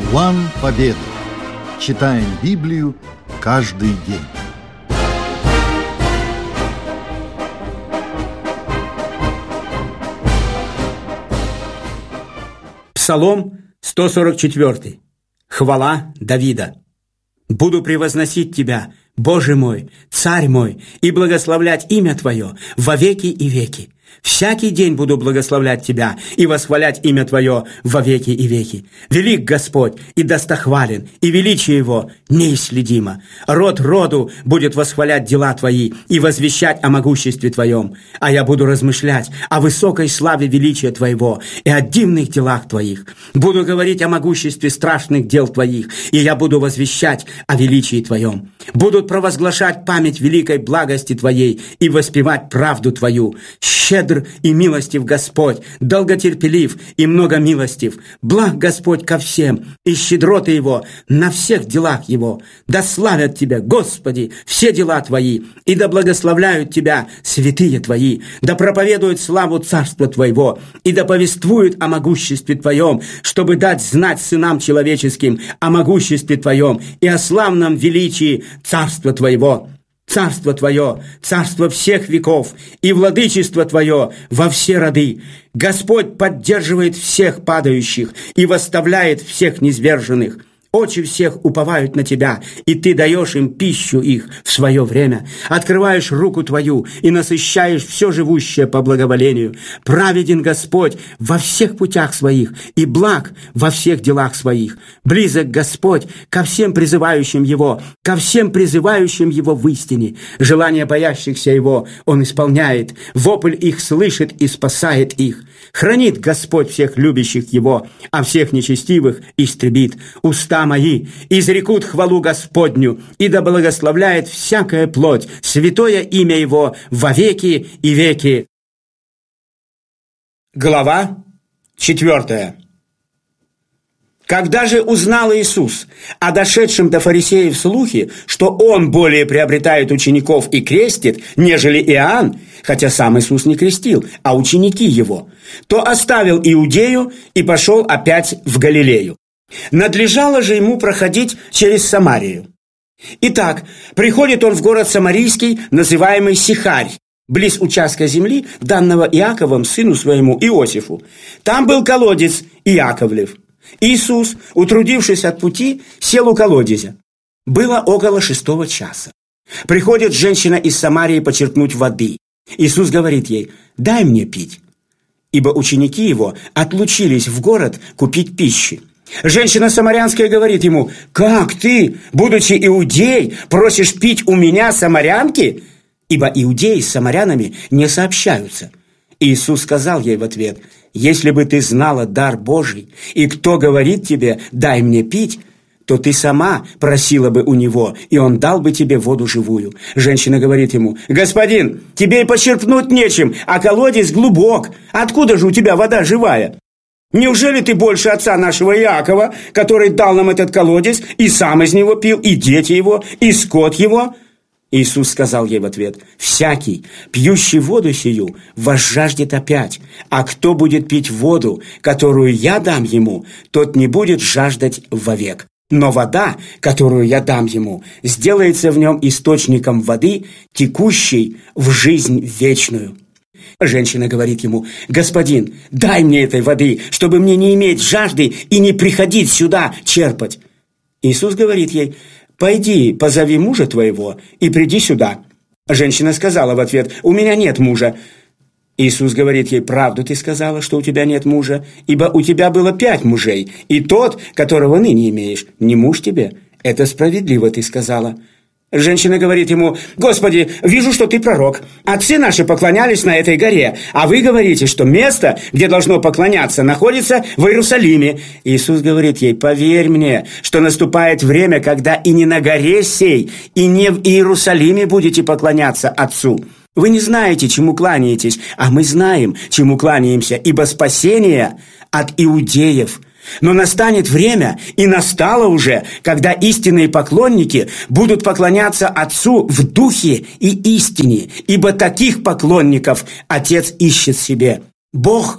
План победы. Читаем Библию каждый день. Псалом 144. Хвала Давида. «Буду превозносить Тебя, Боже мой, Царь мой, и благословлять имя Твое во веки и веки. Всякий день буду благословлять Тебя и восхвалять имя Твое во веки и веки. Велик Господь и достохвален, и величие Его неисследимо. Род роду будет восхвалять дела Твои и возвещать о могуществе Твоем. А я буду размышлять о высокой славе величия Твоего и о дивных делах Твоих. Буду говорить о могуществе страшных дел Твоих, и я буду возвещать о величии Твоем. Будут провозглашать память великой благости Твоей и воспевать правду Твою. Щедр и милостив Господь, долготерпелив и многомилостив. Благ Господь ко всем, и щедроты Его на всех делах Его. Да славят Тебя, Господи, все дела Твои, и да благословляют Тебя святые Твои, да проповедуют славу Царства Твоего, и да повествуют о могуществе Твоем, чтобы дать знать сынам человеческим о могуществе Твоем и о славном величии Царства Твоего. Царство Твое, царство всех веков, и владычество Твое во все роды. Господь поддерживает всех падающих и восставляет всех низверженных. Очи всех уповают на Тебя, и Ты даешь им пищу их в свое время. Открываешь руку Твою и насыщаешь все живущее по благоволению. Праведен Господь во всех путях Своих и благ во всех делах Своих. Близок Господь ко всем призывающим Его, ко всем призывающим Его в истине. Желания боящихся Его Он исполняет, вопль их слышит и спасает их. Хранит Господь всех любящих Его, а всех нечестивых истребит. Уста мои изрекут хвалу Господню, и да благословляет всякая плоть святое имя Его во веки и веки». Глава 4. Когда же узнал Иисус о дошедшем до фарисеев слухе, что Он более приобретает учеников и крестит, нежели Иоанн, хотя сам Иисус не крестил, а ученики Его, то оставил Иудею и пошел опять в Галилею. Надлежало же Ему проходить через Самарию. Итак, приходит Он в город Самарийский, называемый Сихарь, близ участка земли, данного Иаковом сыну своему Иосифу. Там был колодец Иаковлев. Иисус, утрудившись от пути, сел у колодезя. Было около 6 часа. Приходит женщина из Самарии почерпнуть воды. Иисус говорит ей: «Дай мне пить». Ибо ученики Его отлучились в город купить пищи. Женщина самарянская говорит Ему: «Как ты, будучи иудей, просишь пить у меня, самарянки?» Ибо иудеи с самарянами не сообщаются. Иисус сказал ей в ответ: «Если бы ты знала дар Божий, и кто говорит тебе: дай мне пить, то ты сама просила бы у него, и он дал бы тебе воду живую». Женщина говорит ему: «Господин, тебе и почерпнуть нечем, а колодец глубок. Откуда же у тебя вода живая? Неужели ты больше отца нашего Иакова, который дал нам этот колодец, и сам из него пил, и дети его, и скот его?» Иисус сказал ей в ответ: «Всякий, пьющий воду сию, возжаждет опять, а кто будет пить воду, которую я дам ему, тот не будет жаждать вовек. Но вода, которую я дам ему, сделается в нем источником воды, текущей в жизнь вечную». Женщина говорит ему: «Господин, дай мне этой воды, чтобы мне не иметь жажды и не приходить сюда черпать». Иисус говорит ей: «Пойди, позови мужа твоего и приди сюда». Женщина сказала в ответ: «У меня нет мужа». Иисус говорит ей: «Правду ты сказала, что у тебя нет мужа, ибо у тебя было 5 мужей, и тот, которого ныне имеешь, не муж тебе. Это справедливо ты сказала». Женщина говорит ему: «Господи, вижу, что ты пророк. Отцы наши поклонялись на этой горе, а вы говорите, что место, где должно поклоняться, находится в Иерусалиме». Иисус говорит ей: «Поверь мне, что наступает время, когда и не на горе сей, и не в Иерусалиме будете поклоняться Отцу. Вы не знаете, чему кланяетесь, а мы знаем, чему кланяемся, ибо спасение от иудеев. Но настанет время, и настало уже, когда истинные поклонники будут поклоняться Отцу в духе и истине, ибо таких поклонников Отец ищет себе. Бог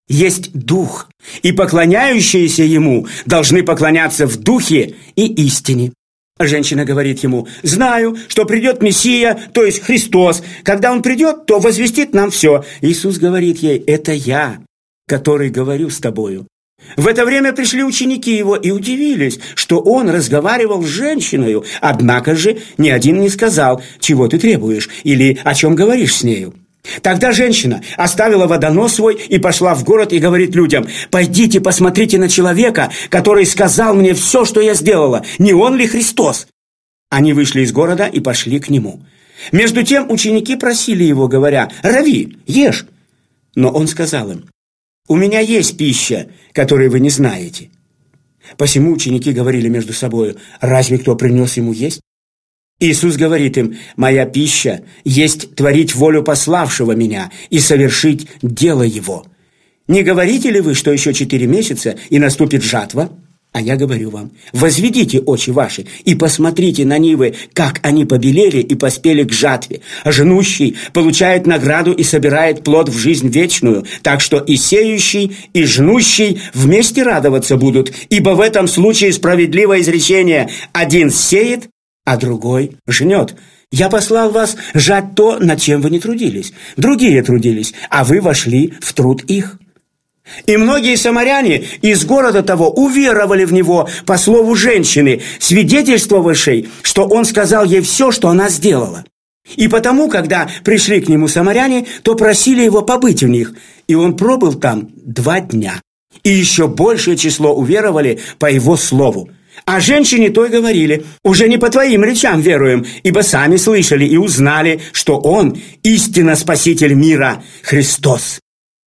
есть дух, и поклоняющиеся ему должны поклоняться в духе и истине». Женщина говорит ему: «Знаю, что придет Мессия, то есть Христос. Когда Он придет, то возвестит нам все». Иисус говорит ей: «Это я, который говорю с тобою». В это время пришли ученики его и удивились, что он разговаривал с женщиной, однако же ни один не сказал: «Чего ты требуешь?» или «О чем говоришь с нею?». Тогда женщина оставила водонос свой и пошла в город и говорит людям: «Пойдите, посмотрите на человека, который сказал мне все, что я сделала. Не он ли Христос?» Они вышли из города и пошли к нему. Между тем ученики просили его, говоря: «Рави, ешь». Но он сказал им: «У меня есть пища, которой вы не знаете». Посему ученики говорили между собою: «Разве кто принес ему есть?» Иисус говорит им: «Моя пища есть творить волю пославшего меня и совершить дело его. Не говорите ли вы, что еще 4 месяца, и наступит жатва? А я говорю вам: возведите очи ваши и посмотрите на нивы, как они побелели и поспели к жатве. Жнущий получает награду и собирает плод в жизнь вечную, так что и сеющий, и жнущий вместе радоваться будут, ибо в этом случае справедливое изречение: один сеет, а другой жнет. Я послал вас жать то, над чем вы не трудились. Другие трудились, а вы вошли в труд их». И многие самаряне из города того уверовали в него по слову женщины, свидетельствовавшей, что он сказал ей все, что она сделала. И потому, когда пришли к нему самаряне, то просили его побыть у них, и он пробыл там 2 дня. И еще большее число уверовали по его слову. А женщине той говорили: «Уже не по твоим речам веруем, ибо сами слышали и узнали, что Он истинно Спаситель мира, Христос».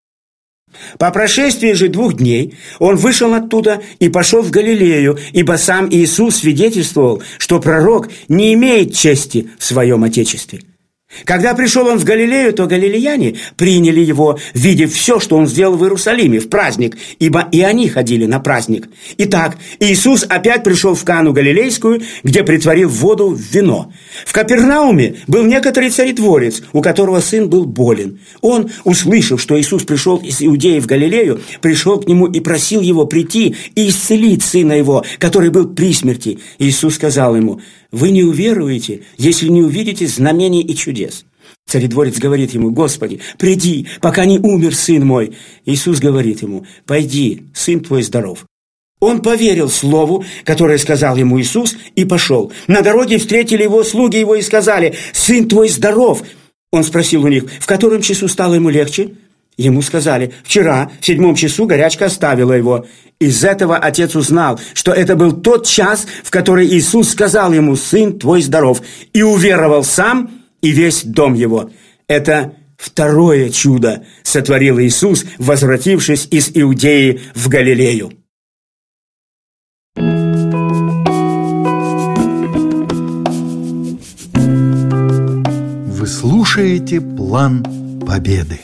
По прошествии же 2 дней он вышел оттуда и пошел в Галилею, ибо сам Иисус свидетельствовал, что пророк не имеет чести в своем Отечестве. Когда пришел он в Галилею, то галилеяне приняли его, видев все, что он сделал в Иерусалиме в праздник, ибо и они ходили на праздник. Итак, Иисус опять пришел в Кану Галилейскую, где претворил воду в вино. В Капернауме был некоторый царедворец, у которого сын был болен. Он, услышав, что Иисус пришел из Иудеи в Галилею, пришел к нему и просил его прийти и исцелить сына его, который был при смерти. Иисус сказал ему: «Вы не уверуете, если не увидите знамений и чудес». Царедворец говорит ему: «Господи, приди, пока не умер сын мой». Иисус говорит ему: «Пойди, сын твой здоров». Он поверил слову, которое сказал ему Иисус, и пошел. На дороге встретили его слуги его и сказали: «Сын твой здоров». Он спросил у них: «В котором часу стало ему легче?» Ему сказали: «Вчера, в 7 часу, горячка оставила его». Из этого отец узнал, что это был тот час, в который Иисус сказал ему: «Сын твой здоров», и уверовал сам и весь дом его. Это 2-е чудо сотворил Иисус, возвратившись из Иудеи в Галилею. Вы слушаете «План Победы».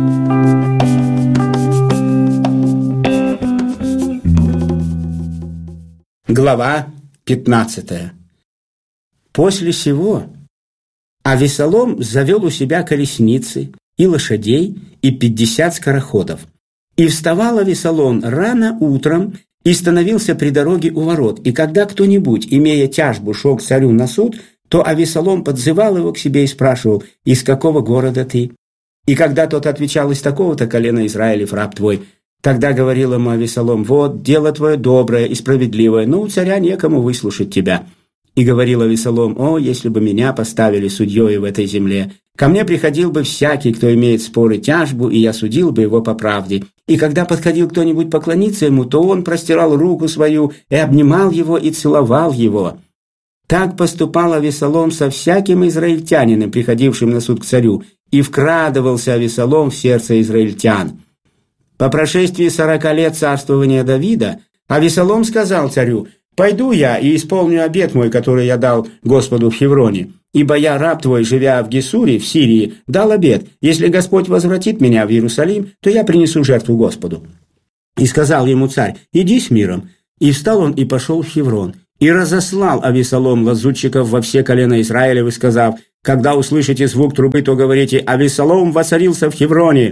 Глава 15. После сего Авесолом завел у себя колесницы и лошадей и 50 скороходов. И вставал Авесолом рано утром и становился при дороге у ворот. И когда кто-нибудь, имея тяжбу, шел к царю на суд, то Авесолом подзывал его к себе и спрашивал: «Из какого города ты?» И когда тот отвечал: «Из такого-то колена Израилев раб твой», тогда говорил ему Авесолом: «Вот, дело твое доброе и справедливое, но у царя некому выслушать тебя». И говорил Авесолом: «О, если бы меня поставили судьей в этой земле! Ко мне приходил бы всякий, кто имеет спор и тяжбу, и я судил бы его по правде. И когда подходил кто-нибудь поклониться ему, то он простирал руку свою и обнимал его и целовал его». Так поступал Авесолом со всяким израильтянином, приходившим на суд к царю, и вкрадывался Авесолом в сердце израильтян. По прошествии 40 лет царствования Давида Авесолом сказал царю: «Пойду я и исполню обет мой, который я дал Господу в Хевроне. Ибо я, раб твой, живя в Гесуре, в Сирии, дал обет: если Господь возвратит меня в Иерусалим, то я принесу жертву Господу». И сказал ему царь: «Иди с миром». И встал он и пошел в Хеврон. И разослал Авесолом лазутчиков во все колена Израилевы, сказав: «Когда услышите звук трубы, то говорите: Авесолом воцарился в Хевроне».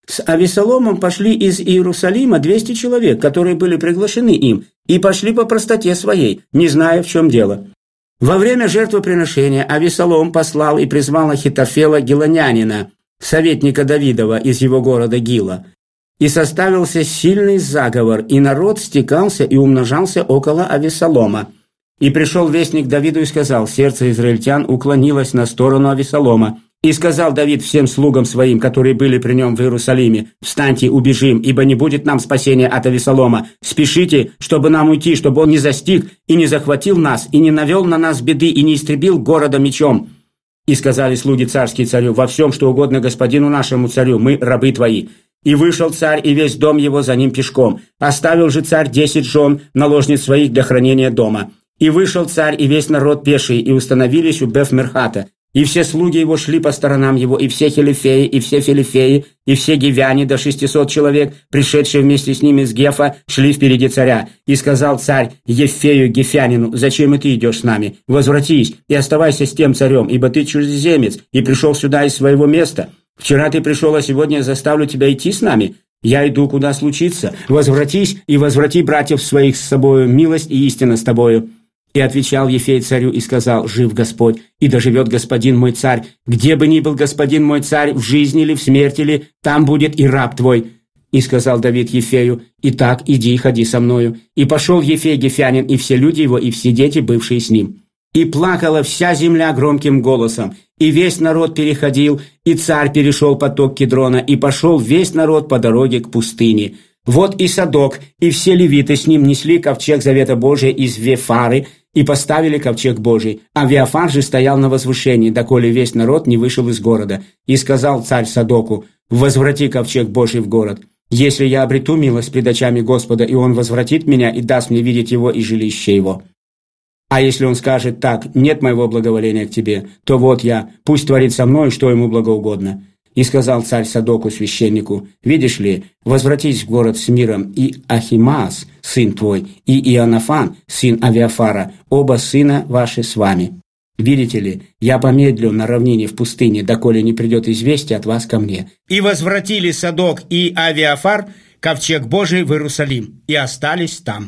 С Авесоломом пошли из Иерусалима 200 человек, которые были приглашены им, и пошли по простоте своей, не зная, в чем дело. Во время жертвоприношения Авесолом послал и призвал Ахитофела Гилонянина, советника Давидова из его города Гила. И составился сильный заговор, и народ стекался и умножался около Авесолома. И пришел вестник Давиду и сказал: сердце израильтян уклонилось на сторону Авесолома. И сказал Давид всем слугам своим, которые были при нем в Иерусалиме: «Встаньте, убежим, ибо не будет нам спасения от Авесолома. Спешите, чтобы нам уйти, чтобы он не застиг и не захватил нас, и не навел на нас беды, и не истребил города мечом». И сказали слуги царские царю: «Во всем, что угодно господину нашему царю, мы рабы твои». И вышел царь, и весь дом его за ним пешком. Оставил же царь 10 жен, наложниц своих для хранения дома. И вышел царь, и весь народ пеший, и установились у Бефмерхата. И все слуги его шли по сторонам его, и все хелифеи, и все филифеи, и все гивяне до 600 человек, пришедшие вместе с ними с Гефа, шли впереди царя. И сказал царь Ефею Гефянину: «Зачем и ты идешь с нами? Возвратись и оставайся с тем царем, ибо ты чужеземец, и пришел сюда из своего места. Вчера ты пришел, а сегодня я заставлю тебя идти с нами. Я иду, куда случится. Возвратись и возврати братьев своих с собою, милость и истина с тобою». И отвечал Ефей царю и сказал: «Жив Господь, и доживет господин мой царь. Где бы ни был господин мой царь, в жизни ли, в смерти ли, там будет и раб твой». И сказал Давид Ефею: «Итак, иди, ходи со мною». И пошел Ефей Гефянин, и все люди его, и все дети, бывшие с ним. И плакала вся земля громким голосом, и весь народ переходил, и царь перешел поток Кедрона, и пошел весь народ по дороге к пустыне. Вот и Садок, и все левиты с ним несли ковчег завета Божия из Вефары, и поставили ковчег Божий, а Веофар же стоял на возвышении, доколе весь народ не вышел из города. И сказал царь Садоку: «Возврати ковчег Божий в город. Если я обрету милость пред очами Господа, и он возвратит меня и даст мне видеть его и жилище его. А если он скажет так: нет моего благоволения к тебе, то вот я, пусть творит со мной, что ему благоугодно». И сказал царь Садоку священнику: «Видишь ли, возвратись в город с миром, и Ахимаас, сын твой, и Ионафан, сын Авиафара, оба сына ваши с вами. Видите ли, я помедлю на равнине в пустыне, доколе не придет известие от вас ко мне». И возвратили Садок и Авиафар ковчег Божий в Иерусалим, и остались там.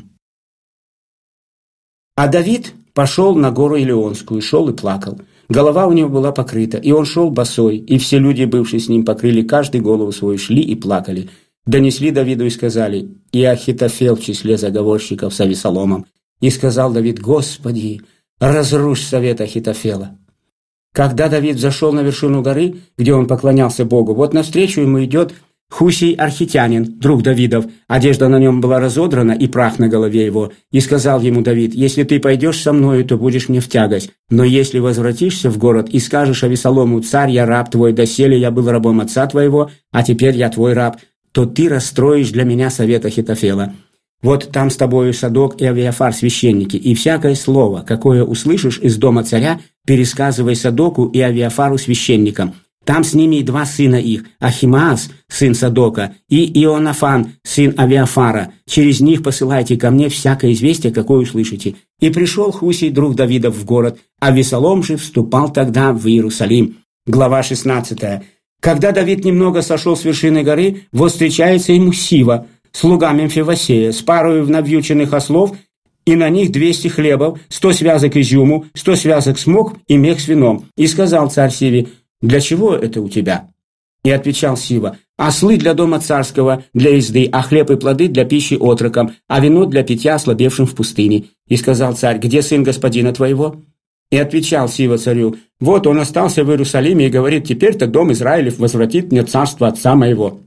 А Давид пошел на гору Илионскую, шел и плакал. Голова у него была покрыта, и он шел босой, и все люди, бывшие с ним, покрыли каждый голову свою, шли и плакали. Донесли Давиду и сказали: «И Ахитофел в числе заговорщиков с Авесоломом». И сказал Давид: «Господи, разрушь совет Ахитофела». Когда Давид зашел на вершину горы, где он поклонялся Богу, вот навстречу ему идет Хусий архитянин, друг Давидов. Одежда на нем была разодрана, и прах на голове его. И сказал ему Давид: «Если ты пойдешь со мною, то будешь мне в тягость. Но если возвратишься в город и скажешь Авесолому: царь, я раб твой, доселе я был рабом отца твоего, а теперь я твой раб, то ты расстроишь для меня совет Ахитофела. Вот там с тобою Садок и Авиафар священники, и всякое слово, какое услышишь из дома царя, пересказывай Садоку и Авиафару священникам. Там с ними и 2 сына их, Ахимаас, сын Садока, и Ионафан, сын Авиафара. Через них посылайте ко мне всякое известие, какое услышите». И пришел Хусий, друг Давидов, в город, а Авесолом же вступал тогда в Иерусалим. Глава 16. Когда Давид немного сошел с вершины горы, вот встречается ему Сива, слуга Мемфивосея, с парою навьюченных ослов, и на них 200 хлебов, 100 связок изюму, 100 связок смок и мех с вином. И сказал царь Сиве: «Для чего это у тебя?» И отвечал Сива: «Ослы для дома царского, для езды, а хлеб и плоды для пищи отрокам, а вино для питья ослабевшим в пустыне». И сказал царь: «Где сын господина твоего?» И отвечал Сива царю: «Вот он остался в Иерусалиме и говорит: теперь-то дом Израилев возвратит мне царство отца моего».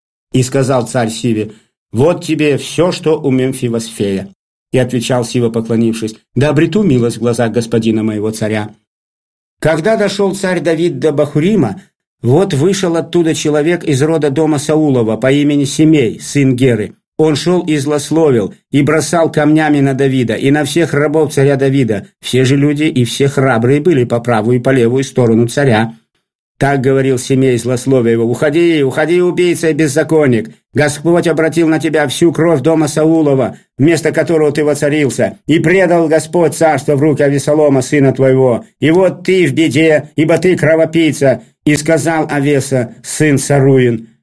И сказал царь Сиве: «Вот тебе все, что у Мемфивосфея». И отвечал Сива, поклонившись: «Да обрету милость в глазах господина моего царя». Когда дошел царь Давид до Бахурима, вот вышел оттуда человек из рода дома Саулова по имени Семей, сын Геры. Он шел и злословил, и бросал камнями на Давида, и на всех рабов царя Давида. Все же люди и все храбрые были по правую и по левую сторону царя. Так говорил Семей, злословия его: «Уходи, уходи, убийца и беззаконник! Господь обратил на тебя всю кровь дома Саулова, вместо которого ты воцарился, и предал Господь царство в руки Авесолома, сына твоего. И вот ты в беде, ибо ты кровопийца». И сказал Авеса, сын Саруин: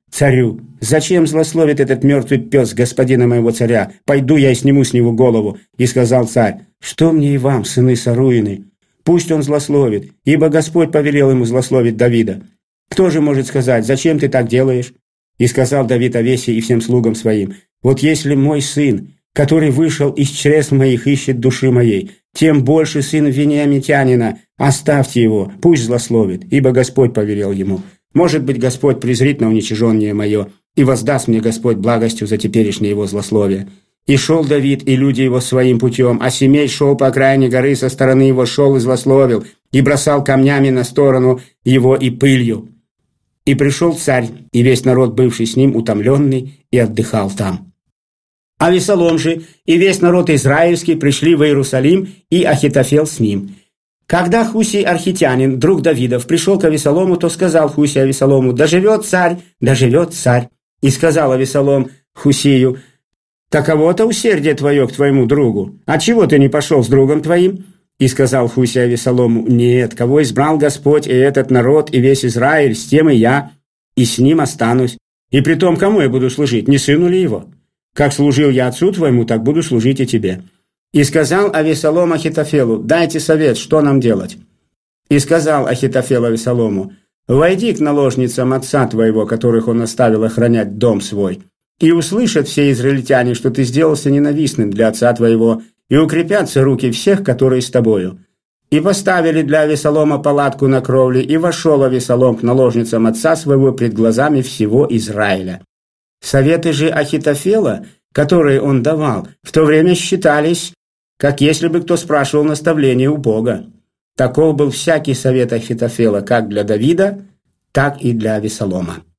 царю: «Зачем злословит этот мертвый пес господина моего царя? Пойду я и сниму с него голову». И сказал царь: «Что мне и вам, сыны Саруины? Пусть он злословит, ибо Господь повелел ему злословить Давида. Кто же может сказать: зачем ты так делаешь?» И сказал Давид Овесе и всем слугам своим: «Вот если мой сын, который вышел из чресл моих, ищет души моей, тем больше сын Вениамитянина, оставьте его, пусть злословит, ибо Господь повелел ему. Может быть, Господь презрит на уничижение мое, и воздаст мне Господь благостью за теперешнее его злословие». И шел Давид, и люди его своим путем, а Семей шел по окраине горы, со стороны его шел и злословил, и бросал камнями на сторону его и пылью. И пришел царь, и весь народ, бывший с ним, утомленный, и отдыхал там. Авесолом же и весь народ израильский пришли в Иерусалим, и Ахитофел с ним. Когда Хусий архитянин, друг Давидов, пришел к Авесолому, то сказал Хусий Авесолому: «Да живет царь, да живет царь». И сказал Авесолом Хусию: «Таково-то усердие твое к твоему другу. Отчего ты не пошел с другом твоим?» И сказал Хусий Авесолому: «Нет, кого избрал Господь, и этот народ, и весь Израиль, с тем и я, и с ним останусь. И притом, кому я буду служить, не сыну ли его? Как служил я отцу твоему, так буду служить и тебе». И сказал Авесолом Ахитофелу: «Дайте совет, что нам делать». И сказал Ахитофел Авесолому: «Войди к наложницам отца твоего, которых он оставил охранять дом свой, и услышат все израильтяне, что ты сделался ненавистным для отца твоего, и укрепятся руки всех, которые с тобою». И поставили для Авесолома палатку на кровле, и вошел Авесолом к наложницам отца своего пред глазами всего Израиля. Советы же Ахитофела, которые он давал, в то время считались, как если бы кто спрашивал наставление у Бога. Таков был всякий совет Ахитофела как для Давида, так и для Авесолома.